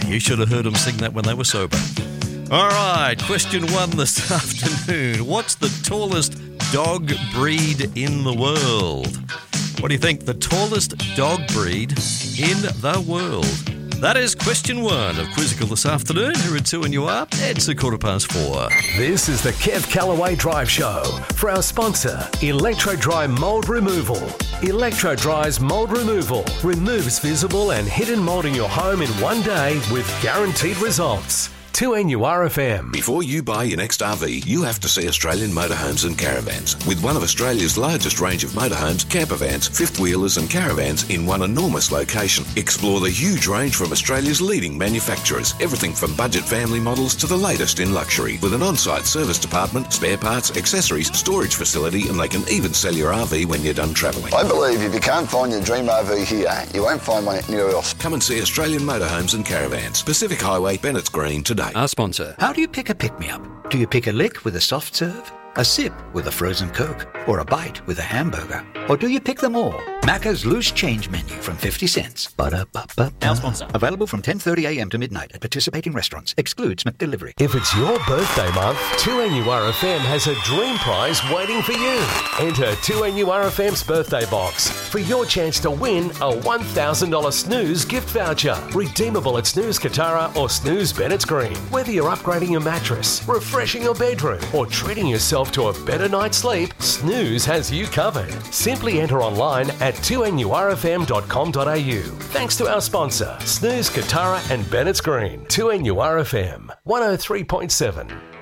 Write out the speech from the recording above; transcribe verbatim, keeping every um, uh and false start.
You should have heard them sing that when they were sober. All right, question one this afternoon. What's the tallest dog breed in the world? What do you think? The tallest dog breed in the world? That is question one of Quizzical this afternoon. Here at two and you are. It's a quarter past four. This is the Kev Callaway Drive Show for our sponsor, Electro Dry Mold Removal. Electro Dry's Mold Removal removes visible and hidden mold in your home in one day with guaranteed results. two N U R F M. Before you buy your next R V, you have to see Australian Motorhomes and Caravans. With one of Australia's largest range of motorhomes, campervans, fifth wheelers and caravans in one enormous location. Explore the huge range from Australia's leading manufacturers. Everything from budget family models to the latest in luxury. With an on-site service department, spare parts, accessories, storage facility, and they can even sell your R V when you're done travelling. I believe if you can't find your dream R V here, you won't find one anywhere else. Come and see Australian Motorhomes and Caravans. Pacific Highway, Bennett's Green today. Our sponsor. How do you pick a pick-me-up? Do you pick a lick with a soft serve, a sip with a frozen Coke, or a bite with a hamburger? Or do you pick them all? Macca's Loose Change Menu from fifty cents. Ba-da-ba-ba-ba. Our sponsor. Available from ten thirty a m to midnight at participating restaurants. Excludes McDelivery. If it's your birthday month, two N U R F M has a dream prize waiting for you. Enter two N U R F M's birthday box for your chance to win a one thousand dollars Snooze gift voucher. Redeemable at Snooze Katara or Snooze Bennett's Green. Whether you're upgrading your mattress, refreshing your bedroom, or treating yourself to a better night's sleep, Snooze has you covered. Simply enter online at two N U R F M dot com dot a u. Thanks to our sponsor, Snooze Katara and Bennett's Green. two N U R F M one oh three point seven.